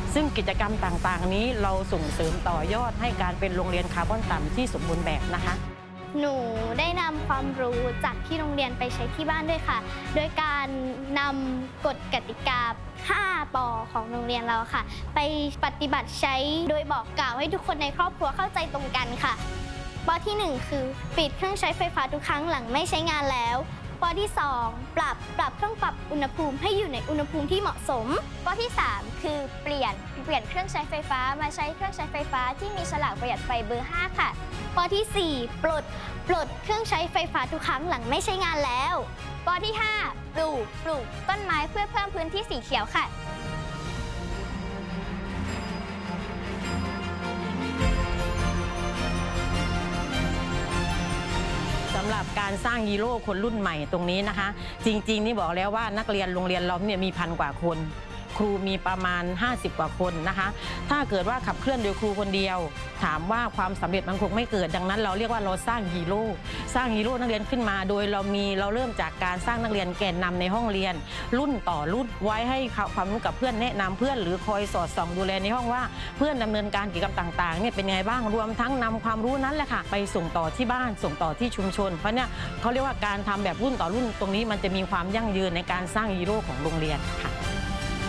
ซึ่งกิจกรรมต่างๆนี้เราส่งเสริมต่อยอดให้การเป็นโรงเรียนคาร์บอนต่ำที่สมบูรณ์แบบนะคะหนูได้นำความรู้จากที่โรงเรียนไปใช้ที่บ้านด้วยค่ะโดยการนำกฎกติกา5 ป.ของโรงเรียนเราค่ะไปปฏิบัติใช้โดยบอกกล่าวให้ทุกคนในครอบครัวเข้าใจตรงกันค่ะป.ที่ 1 คือปิดเครื่องใช้ไฟฟ้าทุกครั้งหลังไม่ใช้งานแล้วป.ที่ 2 ปรับเครื่องปรับอุณหภูมิให้อยู่ในอุณหภูมิที่เหมาะสมป.ที่ 3 คือเปลี่ยนเครื่องใช้ไฟฟ้ามาใช้เครื่องใช้ไฟฟ้าที่มีฉลากประหยัดไฟเบอร์ 5 ค่ะป.ที่ 4 ปลดเครื่องใช้ไฟฟ้าทุกครั้งหลังไม่ใช้งานแล้วป.ที่ 5 ปลูกต้นไม้เพื่อเพิ่มพื้นที่สีเขียวค่ะสำหรับการสร้างฮีโร่คนรุ่นใหม่ตรงนี้นะคะจริงๆนี่บอกแล้วว่านักเรียนโรงเรียนเราเนี่ยมี1,000 กว่าคนครูมีประมาณ50 กว่าคนนะคะถ้าเกิดว่าขับเคลื่อนโดยครูคนเดียวถามว่าความสำเร็จมันคงไม่เกิดดังนั้นเราเรียกว่าเราสร้างฮีโร่นักเรียนขึ้นมาโดยเราเริ่มจากการสร้างนักเรียนแกนนำในห้องเรียนรุ่นต่อรุ่นไว้ให้ความรู้กับเพื่อนแนะนำเพื่อนหรือคอยสอดส่องดูแลในห้องว่าเพื่อนดำเนินการกิจกรรมต่างๆเนี่ยเป็นไงบ้างรวมทั้งนำความรู้นั้นแหละค่ะไปส่งต่อที่บ้านส่งต่อที่ชุมชนเพราะเนี่ยเขาเรียกว่าการทำแบบรุ่นต่อรุ่นตรงนี้มันจะมีความยั่งยืนในการสร้างฮีโร่ของโรงเรียนค่ะ